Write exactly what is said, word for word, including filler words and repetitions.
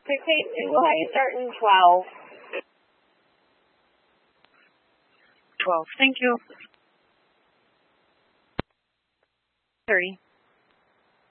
Okay, we'll have you start in twelve. twelve. Thank you. thirty.